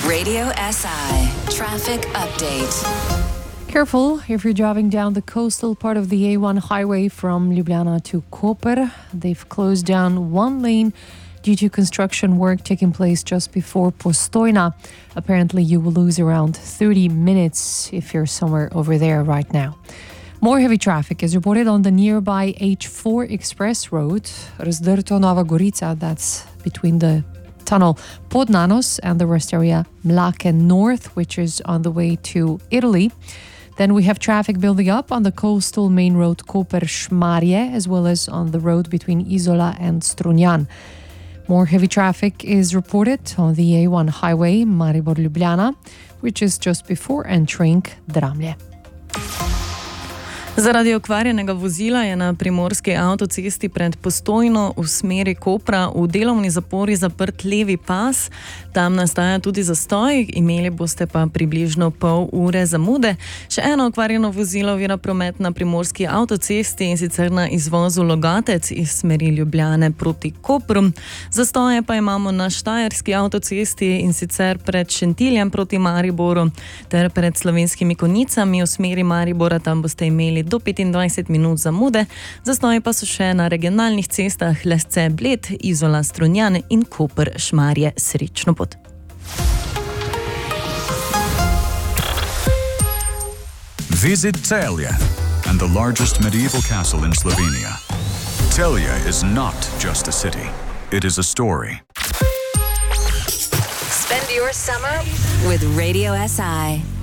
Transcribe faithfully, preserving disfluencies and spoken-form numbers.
Radio S I Traffic Update. Careful if you're driving down the coastal part of the A one highway from Ljubljana to Koper. They've closed down one lane due to construction work taking place just before Postojna. Apparently you will lose around thirty minutes if you're somewhere over there right now. More heavy traffic is reported on the nearby H four Express Road, Razdrto Nova Gorica, that's between the tunnel Podnanos and the rest area Mlake North, which is on the way to Italy. Then we have traffic building up on the coastal main road Koper-Šmarje, as well as on the road between Izola and Strunjan. More heavy traffic is reported on the A one highway Maribor-Ljubljana, which is just before entering Dramlje. Zaradi okvarjenega vozila je na primorski avtocesti pred Postojno v smeri Kopra v delovni zapori zaprt levi pas. Tam nastaja tudi zastoj, imeli boste pa približno pol ure zamude. Še eno okvarjeno vozilo ovira promet na primorski avtocesti, in sicer na izvozu Logatec iz smeri Ljubljane proti Kopru. Zastoje pa imamo na štajerski avtocesti, in sicer pred Šentiljem proti Mariboru ter pred Slovenskimi Konjicami v smeri Maribora. Tam boste imeli do petindvajset minut zamude. Zastoji pa so še na regionalnih cestah Lesce Bled, Izola Strunjan in Koper-Šmarje. Srečno pot. Visit Celje and the largest medieval castle in Slovenia. Celje is not just a city, it is a story. Spend your summer with Radio S I.